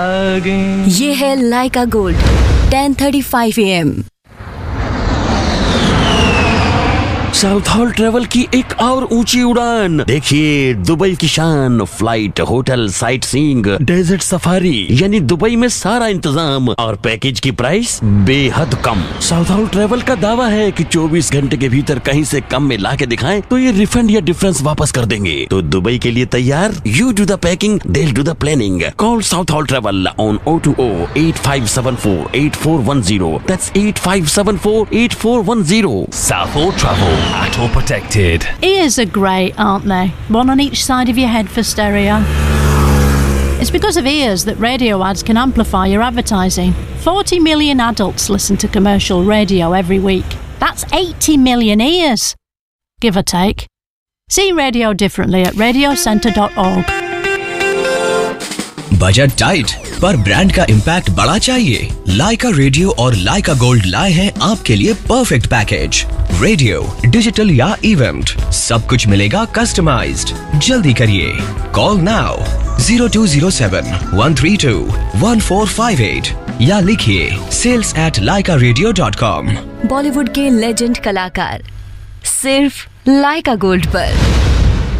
ये है लाइका gold 10:35 AM। South hall travel की एक और ऊंची उड़ान। देखिए दुबई की शान, flight, hotel, sight seeing, desert safari, यानी दुबई में सारा इंतजाम और पैकेज की प्राइस बेहद कम। साउथ हॉल ट्रेवल का दावा है कि 24 घंटे के भीतर कहीं से कम में ला के दिखाएं तो ये रिफंड या डिफरेंस वापस कर देंगे। तो दुबई के लिए तैयार? You do the packing, they'll do the planning. Call South Hall Travel on 020-8574-8410. That's 8574-8410. South Hall Travel, at all protected. Ears are great, aren't they? One on each side of your head for stereo. It's because of ears that radio ads can amplify your advertising. 40 million adults listen to commercial radio every week. That's 80 million ears, give or take. See radio differently at radiocentre.org. Budget tight पर brand का impact बड़ा चाहिए? लाइका radio और लाइका gold लाए हैं आपके लिए perfect package. Radio, digital या इवेंट, सब कुछ मिलेगा कस्टमाइज्ड। जल्दी करिए, कॉल नाउ 0207-132-1458 या लिखिए sales@laikaradio.com। बॉलीवुड के लेजेंड कलाकार सिर्फ लाइका गोल्ड पर।